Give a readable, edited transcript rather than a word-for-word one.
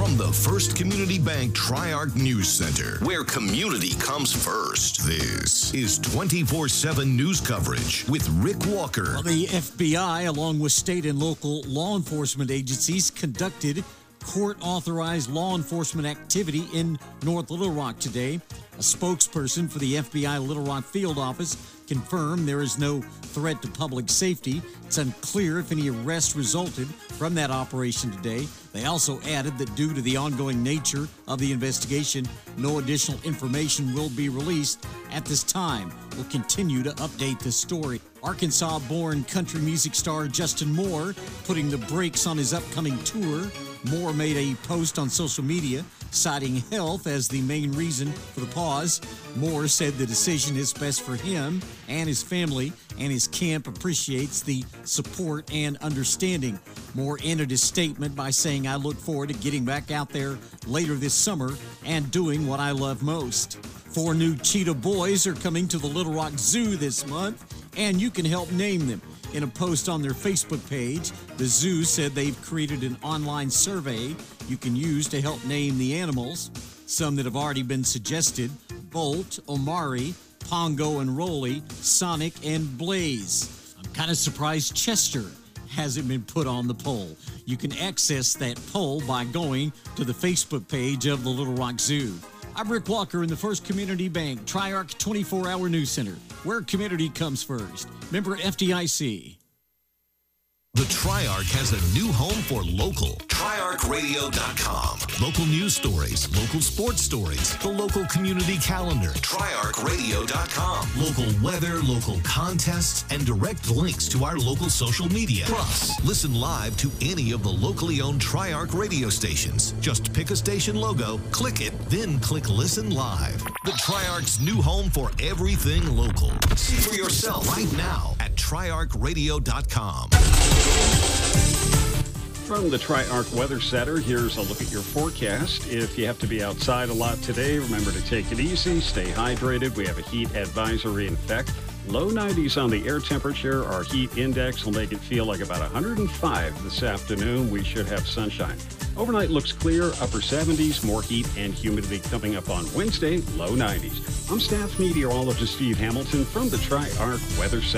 From the First Community Bank Tri-Arc News Center, where community comes first. This is 24/7 news coverage with Rick Walker. Well, the FBI, along with state and local law enforcement agencies, conducted court-authorized law enforcement activity in North Little Rock today. A spokesperson for the FBI Little Rock field office confirmed there is no threat to public safety. It's unclear if any arrests resulted from that operation today. They also added that due to the ongoing nature of the investigation, no additional information will be released at this time. We'll continue to update this story. Arkansas-born country music star Justin Moore putting the brakes on his upcoming tour. Moore made a post on social media citing health as the main reason for the pause. Moore said the decision is best for him and his family, and his camp appreciates the support and understanding. Moore ended his statement by saying, "I look forward to getting back out there later this summer and doing what I love most." 4 new cheetah boys are coming to the Little Rock Zoo this month, and you can help name them. In a post on their Facebook page, the zoo said they've created an online survey you can use to help name the animals. Some that have already been suggested: Bolt, Omari, Pongo and Rolly, Sonic, and Blaze. I'm kind of surprised Chester hasn't been put on the poll. You can access that poll by going to the Facebook page of the Little Rock Zoo. I'm Rick Walker in the First Community Bank Tri-Arc 24-hour news center, where community comes first. Member FDIC. The Tri-Arc has a new home for local. TriArcRadio.com. Local news stories, local sports stories, the local community calendar. TriArcRadio.com. Local weather, local contests, and direct links to our local social media. Plus, listen live to any of the locally owned Tri-Arc radio stations. Just pick a station logo, click it, then click Listen Live. The Tri-Arc's new home for everything local. See for yourself right now at TriArcRadio.com. From the Tri-Arc Weather Center, here's a look at your forecast. If you have to be outside a lot today, remember to take it easy, stay hydrated. We have a heat advisory in effect. Low 90s on the air temperature. Our heat index will make it feel like about 105 this afternoon. We should have sunshine. Overnight looks clear, upper 70s, more heat and humidity coming up on Wednesday, low 90s. I'm staff meteorologist Steve Hamilton from the Tri-Arc Weather Center.